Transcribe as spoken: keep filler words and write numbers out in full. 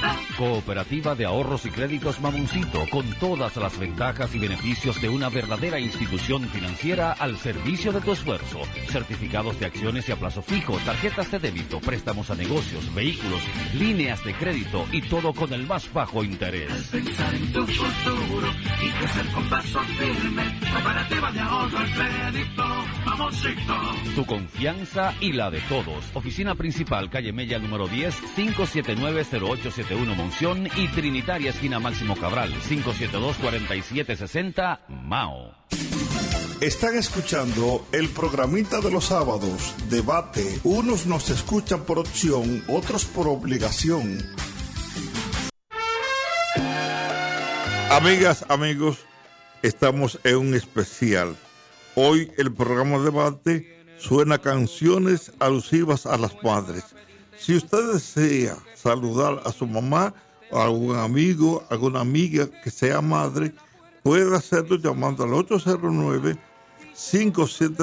Cooperativa de Ahorros y Créditos Mamoncito, con todas las ventajas y beneficios de una verdadera institución financiera al servicio de tu esfuerzo. Certificados de acciones y a plazo fijo, tarjetas de débito, préstamos a negocios, vehículos, líneas de crédito y todo con el más bajo interés. Al pensar en tu futuro y crecer con paso firme, Cooperativa de Ahorro y Crédito Mamoncito. Tu confianza y la de todos. Oficina principal, calle Mella número diez, cinco siete nueve, cero ocho siete uno Monción y Trinitaria esquina Máximo Cabral, cinco siete dos, cuatro siete seis cero, Mao. Están escuchando el programita de los sábados, Debate. Unos nos escuchan por opción, otros por obligación. Amigas, amigos, estamos en un especial. Hoy el programa Debate suena canciones alusivas a las madres. Si usted desea saludar a su mamá o a algún amigo, alguna amiga que sea madre, puede hacerlo llamando al ocho cero nueve, cinco siete